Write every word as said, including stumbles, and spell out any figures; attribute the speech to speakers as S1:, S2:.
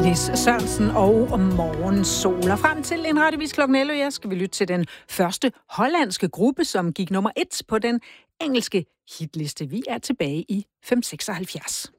S1: Nis Sørensen og Morgensol. Og frem til en radiovis klokken elleve, ja, skal vi lytte til den første hollandske gruppe, som gik nummer et på den engelske hitliste. Vi er tilbage i fem seksoghalvfjerds.